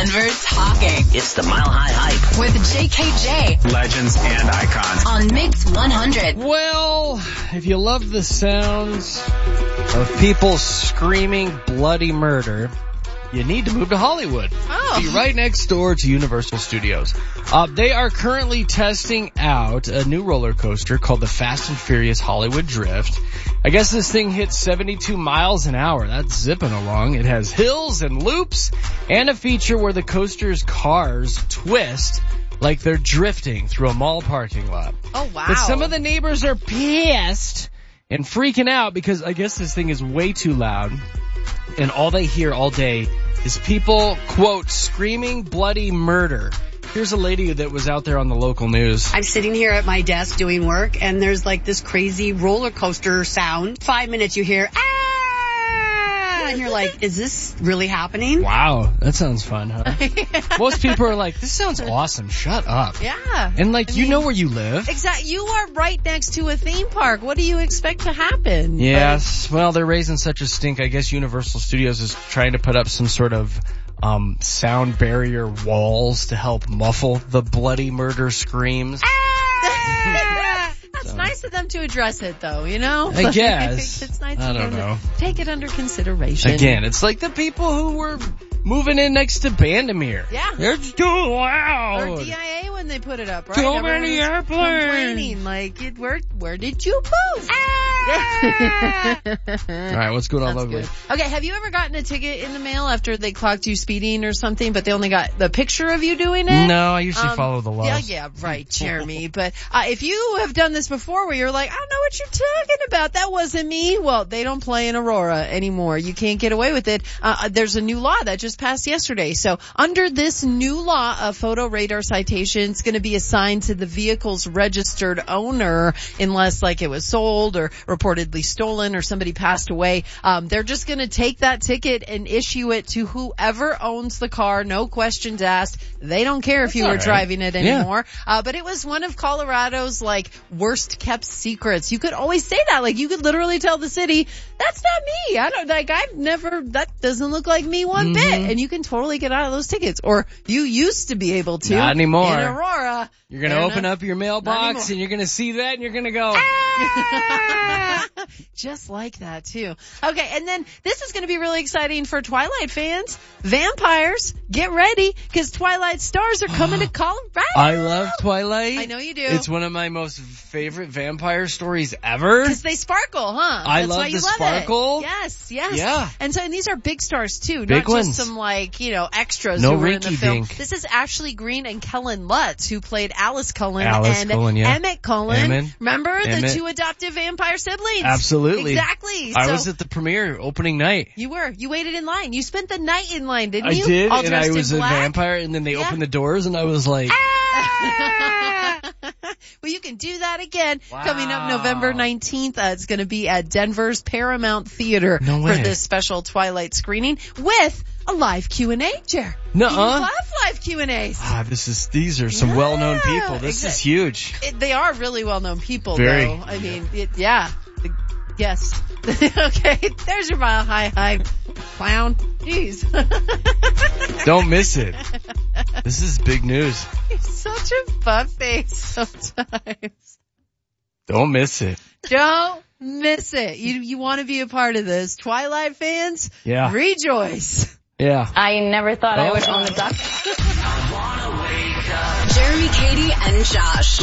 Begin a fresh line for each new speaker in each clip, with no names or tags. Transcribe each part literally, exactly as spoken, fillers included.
Denver talking.
It's the Mile High Hype.
With J K J.
Legends and icons.
On Mix one hundred.
Well, if you love the sounds of people screaming bloody murder, you need to move to Hollywood.
Oh.
Be right next door to Universal Studios. Uh, they are currently testing out a new roller coaster called the Fast and Furious Hollywood Drift. I guess this thing hits seventy-two miles an hour. That's zipping along. It has hills and loops and a feature where the coaster's cars twist like they're drifting through a mall parking lot.
Oh, wow.
But some of the neighbors are pissed and freaking out because I guess this thing is way too loud. And all they hear all day is people, quote, screaming bloody murder. Here's a lady that was out there on the local news.
I'm sitting here at my desk doing work, and there's like this crazy roller coaster sound. Five minutes you hear, ah! And you're like, is this really happening?
Wow, that sounds fun, huh? Most people are like, this sounds awesome. Shut up.
Yeah.
And like,
I
you
mean,
know where you live.
Exactly. You are right next to a theme park. What do you expect to happen?
Yes. Well, they're raising such a stink. I guess Universal Studios is trying to put up some sort of um sound barrier walls to help muffle the bloody murder screams.
That's so nice of them to address it, though, you know?
I guess.
It's nice
I
of
don't
them
know.
to take it under consideration.
Again, it's like the people who were moving in next to Bandemere.
Yeah.
They're just too loud.
Or D I A when they put it up, right?
Too
Everyone
many
was
airplanes.
complaining, like, it, where, where did you move?
All right, what's going on
That's
locally?
good. Okay, have you ever gotten a ticket in the mail after they clocked you speeding or something, but they only got the picture of you doing it?
No, I usually
Um,
follow the laws.
Yeah, yeah, right, Jeremy. But uh, if you have done this before where you're like, I don't know what you're talking about, that wasn't me, well, they don't play in Aurora anymore. You can't get away with it. Uh, there's a new law that just passed yesterday. So under this new law, a photo radar citation is going to be assigned to the vehicle's registered owner unless like it was sold or reportedly stolen or somebody passed away. Um, they're just going to take that ticket and issue it to whoever owns the car. No questions asked. They don't care if
That's
you were
all right.
driving it
Yeah.
anymore. Uh, but it was one of Colorado's like worst kept secrets. You could always say that. Like you could literally tell the city, that's not me. I don't like, I've never, that doesn't look like me one
Mm-hmm.
bit. And you can totally get out of those tickets. Or you used to be able to.
Not anymore.
In Aurora.
You're going to
They're
open
not-
up your mailbox and you're going to see that and you're going to go,
Just like that too. Okay, and then this is going to be really exciting for Twilight fans. Vampires, get ready, because Twilight stars are coming to Colorado.
I love Twilight.
I know you do.
It's one of my most favorite vampire stories ever.
Because they sparkle, huh?
I
That's
love
why you
the
love
sparkle.
It. Yes, yes.
Yeah.
And so, and these are big stars too,
Big
not
ones.
just some like, you know, extras
No
who were in the film.
rinky-dink.
This is Ashley Greene and Kellen Lutz, who played Alice Cullen
Alice
and
Cullen, yeah.
Emmett Cullen.
Emmett.
Remember the
Emmett.
two adoptive vampire siblings?
Absolutely.
Exactly.
I
So-
was at the premiere opening night.
You were. You waited in line. You spent the night in line, didn't
I
you?
did,
All
and
dressed
I was
in
a
black.
vampire, and then they
Yeah.
opened the doors, and I was like,
Well, you can do that again.
Wow.
Coming up November nineteenth. Uh, it's going to be at Denver's Paramount Theater
No
for
way.
this special Twilight screening with a live Q and A, Jer.
Nuh-uh.
You love live Q and A's.
ah, this is, these are some
Yeah,
well-known people. This
exact-
is huge.
It, they are really well-known people,
Very.
though. I mean, it, yeah. The- Yes. Okay, there's your Mile High Hype. Clown. Jeez.
Don't miss it. This is big news.
You're such a butt face sometimes.
Don't miss it.
Don't miss it. You you want to be a part of this. Twilight fans,
Yeah.
rejoice.
Yeah.
I never thought I would own a duck.
Jeremy, Katie, and Josh.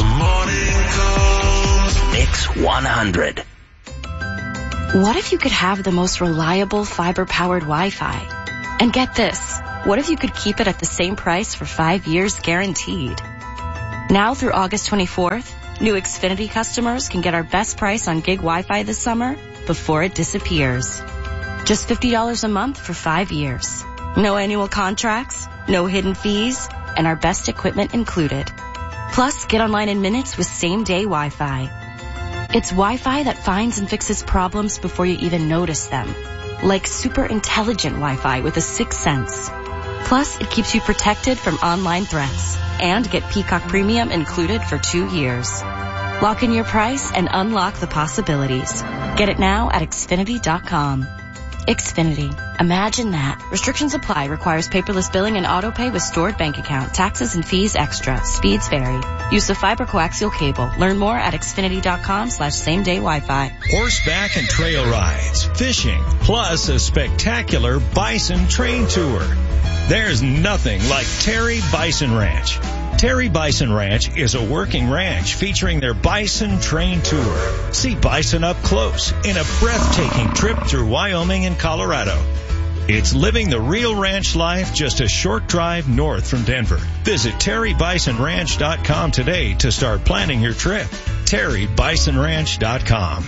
Mix one hundred.
What if you could have the most reliable fiber-powered Wi-Fi? And get this, what if you could keep it at the same price for five years guaranteed? Now through August twenty-fourth, new Xfinity customers can get our best price on gig Wi-Fi this summer before it disappears. Just fifty dollars a month for five years. No annual contracts, no hidden fees, and our best equipment included. Plus, get online in minutes with same-day Wi-Fi. It's Wi-Fi that finds and fixes problems before you even notice them. Like super intelligent Wi-Fi with a sixth sense. Plus, it keeps you protected from online threats. And get Peacock Premium included for two years. Lock in your price and unlock the possibilities. Get it now at Xfinity dot com. Xfinity. Imagine that. Restrictions apply. Requires paperless billing and auto pay with stored bank account. Taxes and fees extra. Speeds vary. Use of fiber coaxial cable. Learn more at xfinity.com slash same day Wi-Fi.
Horseback and trail rides, fishing, plus a spectacular bison train tour. There's nothing like Terry Bison Ranch. Terry Bison Ranch is a working ranch featuring their Bison Train Tour. See bison up close in a breathtaking trip through Wyoming and Colorado. It's living the real ranch life just a short drive north from Denver. Visit terry bison ranch dot com today to start planning your trip. terry bison ranch dot com.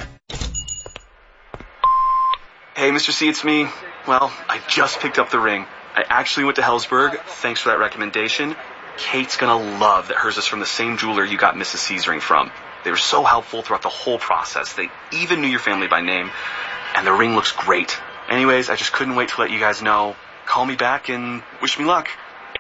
Hey, Mister C, it's me. Well, I just picked up the ring. I actually went to Helzberg. Thanks for that recommendation. Kate's gonna love that hers is from the same jeweler you got Missus C's ring from. They were so helpful throughout the whole process. They even knew your family by name. And the ring looks great. Anyways, I just couldn't wait to let you guys know. Call me back and wish me luck.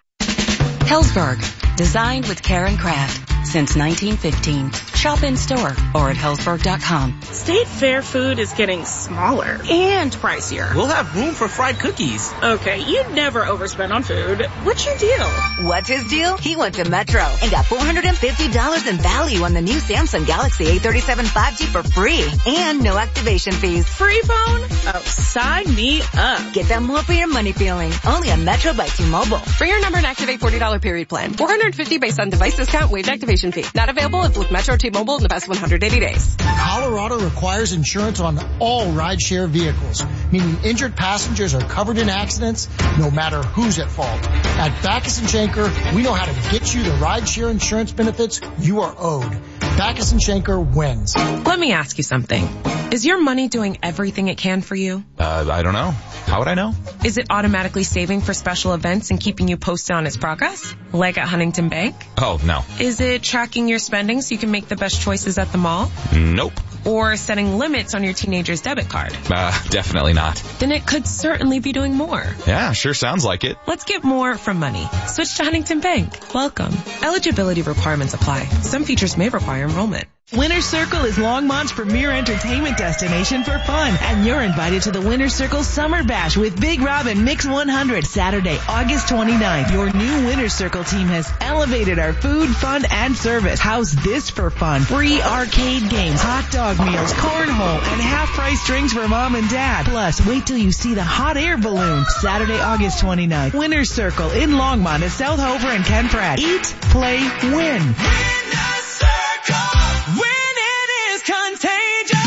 Helzberg. Designed with care and craft. Since nineteen fifteen. Shop in store or at helzberg dot com.
State Fair food is getting smaller and pricier.
We'll have room for fried cookies.
Okay, you'd never overspend on food. What's your deal?
What's his deal? He went to Metro and got four hundred fifty dollars in value on the new Samsung Galaxy A thirty-seven five G for free and no activation fees.
Free phone? Oh, sign me up.
Get that more for your money feeling. Only on Metro by T-Mobile.
For your number and activate forty dollars period plan. four hundred fifty based on device discount, waived activation fee. Not available with Metro T-Mobile in the past one hundred eighty days.
Colorado requires insurance on all rideshare vehicles, meaning injured passengers are covered in accidents no matter who's at fault. At Backus and Schenker, we know how to get you the rideshare insurance benefits you are owed. Backus and Schenker wins.
Let me ask you something. Is your money doing everything it can for you?
Uh, I don't know. How would I know?
Is it automatically saving for special events and keeping you posted on its progress? Like at Huntington Bank?
Oh, no.
Is it tracking your spending so you can make the best choices at the mall?
Nope.
Or setting limits on your teenager's debit card?
Uh, definitely not.
Then it could certainly be doing more.
Yeah, sure sounds like it.
Let's get more from money. Switch to Huntington Bank. Welcome. Eligibility requirements apply. Some features may require enrollment.
Winter Circle is Longmont's premier entertainment destination for fun, and you're invited to the Winter Circle Summer Bash with Big Rob and Mix one hundred Saturday, August twenty-ninth. Your new Winter Circle team has elevated our food, fun, and service. How's this for fun? Free arcade games, hot dog meals, cornhole, and half-price drinks for mom and dad. Plus, wait till you see the hot air balloon. Saturday, August twenty-ninth. Winter Circle in Longmont at South Hover and Ken Pratt. Eat, play, win. Winter Circle! When it is contagious.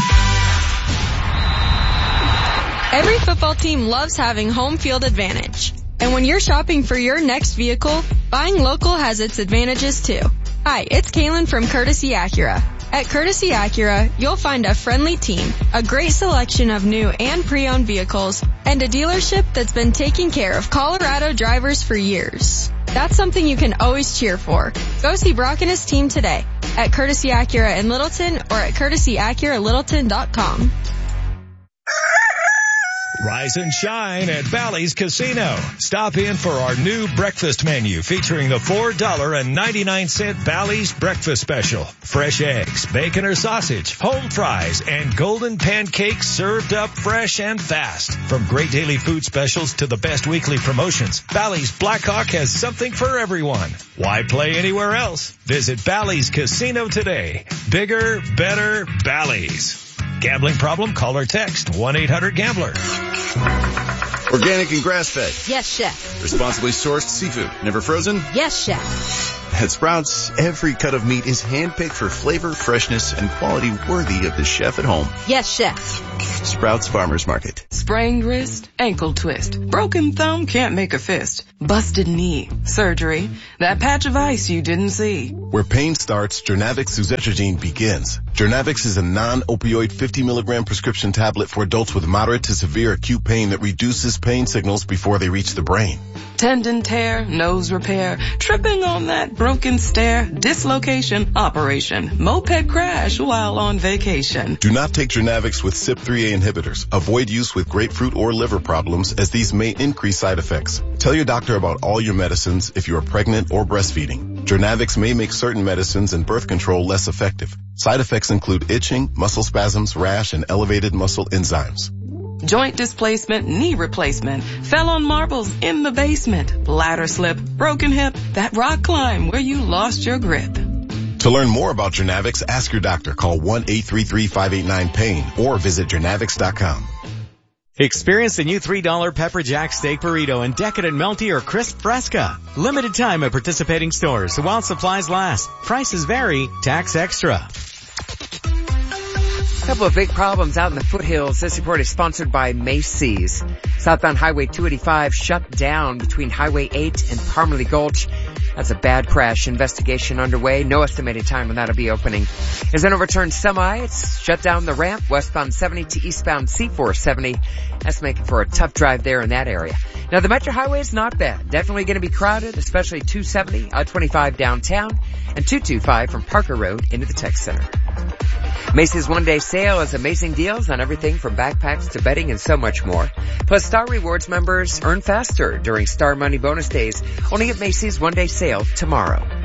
Every football team loves having home field advantage. And when you're shopping for your next vehicle, buying local has its advantages too. Hi, it's Kaylin from Courtesy Acura. At Courtesy Acura, you'll find a friendly team, a great selection of new and pre-owned vehicles, and a dealership that's been taking care of Colorado drivers for years. That's something you can always cheer for. Go see Brock and his team today at Courtesy Acura in Littleton or at courtesy acura littleton dot com.
Rise and shine at Bally's Casino. Stop in for our new breakfast menu featuring the four dollars and ninety-nine cents Bally's Breakfast Special. Fresh eggs, bacon or sausage, home fries, and golden pancakes served up fresh and fast. From great daily food specials to the best weekly promotions, Bally's Blackhawk has something for everyone. Why play anywhere else? Visit Bally's Casino today. Bigger, better Bally's. Gambling problem? Call or text one eight hundred gambler.
Organic and grass-fed.
Yes, chef.
Responsibly sourced seafood. Never frozen?
Yes, chef.
At Sprouts, every cut of meat is handpicked for flavor, freshness, and quality worthy of the chef at home.
Yes, chef.
Sprouts Farmers Market.
Sprained wrist, ankle twist. Broken thumb can't make a fist. Busted knee, surgery. That patch of ice you didn't see.
Where pain starts, Jernavix Suzetrigine begins. Jernavix is a non-opioid fifty milligram prescription tablet for adults with moderate to severe acute pain that reduces pain signals before they reach the brain.
Tendon tear, nose repair, tripping on that broken stair, dislocation, operation, moped crash while on vacation.
Do not take Jernavix with C Y P three A inhibitors. Avoid use with grapefruit or liver problems as these may increase side effects. Tell your doctor about all your medicines if you are pregnant or breastfeeding. Jernavix may make certain medicines and birth control less effective. Side effects include itching, muscle spasms, rash, and elevated muscle enzymes.
Joint displacement, knee replacement, fell on marbles in the basement, ladder slip, broken hip, that rock climb where you lost your grip.
To learn more about Jernavix, ask your doctor. Call one eight three three, five eight nine, pain or visit Jernavix dot com.
Experience the new three dollar Pepper Jack Steak Burrito in Decadent Melty or Crisp Fresca. Limited time at participating stores while supplies last. Prices vary. Tax extra.
A couple of big problems out in the foothills. This report is sponsored by Macy's. Southbound Highway two eighty-five shut down between Highway eight and Parmalee Gulch. That's a bad crash. Investigation underway. No estimated time when that'll be opening. There's an overturned semi. It's shut down the ramp westbound seventy to eastbound C four seventy. That's making for a tough drive there in that area. Now the Metro Highway is not bad. Definitely going to be crowded, especially two seventy, I twenty-five downtown, and two twenty-five from Parker Road into the Tech Center. Macy's one-day sale has amazing deals on everything from backpacks to bedding and so much more. Plus, Star Rewards members earn faster during Star Money Bonus Days, only at Macy's one-day sale tomorrow.